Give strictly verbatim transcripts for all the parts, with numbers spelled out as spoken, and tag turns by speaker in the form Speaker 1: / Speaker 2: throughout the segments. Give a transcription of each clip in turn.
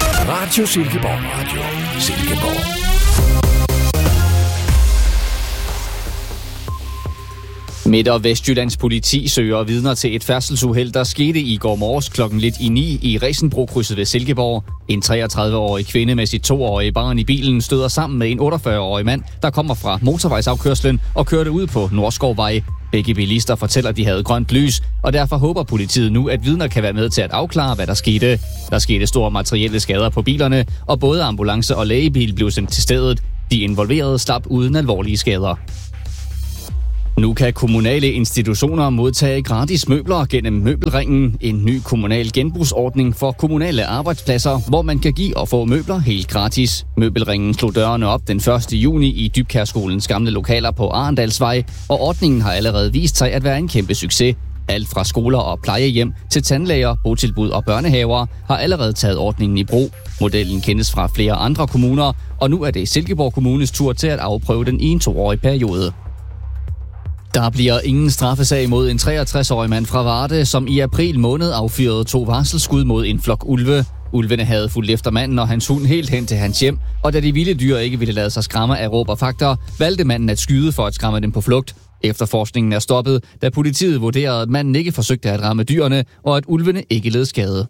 Speaker 1: Radio Silkeborg. Radio Silkeborg.
Speaker 2: Midt- og Vestjyllands politi søger vidner til et færdselsuheld, der skete i går morges klokken lidt i ni i Resenbrokrydset ved Silkeborg. En treogtredive-årig kvinde med sit toårige barn i bilen støder sammen med en otteogfyrre-årig mand, der kommer fra motorvejsafkørslen og kørte ud på Nordskovvej. Begge bilister fortæller, at de havde grønt lys, og derfor håber politiet nu, at vidner kan være med til at afklare, hvad der skete. Der skete store materielle skader på bilerne, og både ambulance og lægebil blev sendt til stedet. De involverede slap uden alvorlige skader. Nu kan kommunale institutioner modtage gratis møbler gennem Møbelringen, en ny kommunal genbrugsordning for kommunale arbejdspladser, hvor man kan give og få møbler helt gratis. Møbelringen slog dørene op den første juni i Dybkjærskolens gamle lokaler på Arendalsvej, og ordningen har allerede vist sig at være en kæmpe succes. Alt fra skoler og plejehjem til tandlæger, botilbud og børnehaver har allerede taget ordningen i brug. Modellen kendes fra flere andre kommuner, og nu er det Silkeborg Kommunes tur til at afprøve den i en toårig periode. Der bliver ingen straffesag mod en treogtres-årig mand fra Varde, som i april måned affyrede to varselsskud mod en flok ulve. Ulvene havde fulgt efter manden og hans hund helt hen til hans hjem, og da de vilde dyr ikke ville lade sig skræmme af råb og fakter, valgte manden at skyde for at skræmme dem på flugt. Efterforskningen er stoppet, da politiet vurderede, at manden ikke forsøgte at ramme dyrene, og at ulvene ikke led skade.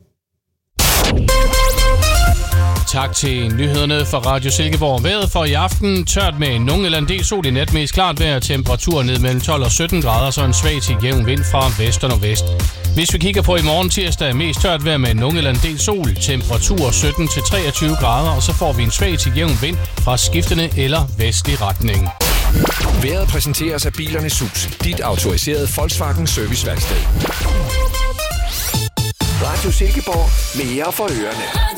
Speaker 3: Tak til nyhederne fra Radio Silkeborg. Vejret for i aften tørt med nogen eller en del sol i nat, mest klart vejr, temperatur ned mellem tolv og sytten grader, så en svag til jævn vind fra vest og nordvest. Hvis vi kigger på i morgen tirsdag, mest tørt vejr med nogen eller en del sol, temperatur sytten til treogtyve grader, og så får vi en svag til jævn vind fra skiftende eller vestlig retning.
Speaker 1: Vejret præsenteres af Bilernes Hus, dit autoriserede Volkswagen serviceværksted. Radio Silkeborg, mere for ørerne.